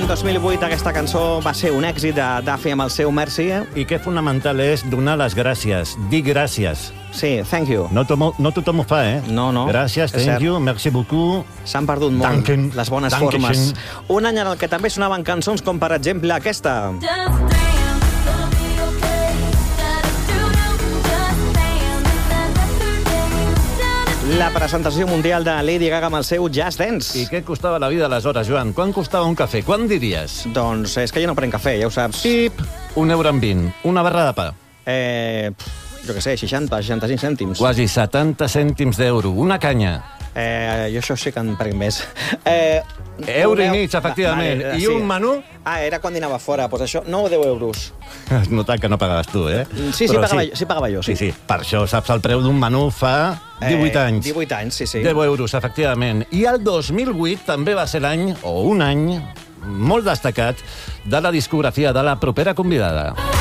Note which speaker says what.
Speaker 1: l'any 2008 aquesta cançó va ser un èxit de Duffy amb el seu Mercy.
Speaker 2: I que fonamental és donar les gràcies, dir gràcies.
Speaker 1: Sí, thank you.
Speaker 2: No tothom ho fa, eh?
Speaker 1: No.
Speaker 2: Gràcies, thank you, merci beaucoup.
Speaker 1: S'han perdut molt les bones formes. Un any en el que també sonaven cançons com, per exemple, aquesta. La presentació mundial de Lady Gaga amb el seu Just Dance.
Speaker 2: I què costava la vida aleshores, Joan? Quan costava un cafè? Quan diries?
Speaker 1: Doncs és que jo no prenc cafè, ja ho saps.
Speaker 2: Pip! €1,20. Una barra de pa.
Speaker 1: Jo què sé, 60, 65 cèntims.
Speaker 2: Quasi 70 cèntims d'euro. Una canya.
Speaker 1: Jo això sí que en prenc més.
Speaker 2: Euro i mig, efectivament. I un menú?
Speaker 1: Era quan dinava fora. Doncs això, 9 o 10 euros.
Speaker 2: Has notat que no pagaves tu, eh?
Speaker 1: Sí, pagava jo.
Speaker 2: Sí. Per això saps el preu d'un menú fa 18 anys.
Speaker 1: 18 anys, sí.
Speaker 2: 10 euros, efectivament. I el 2008 també va ser l'any, o un any, molt destacat, de la discografia de la propera convidada.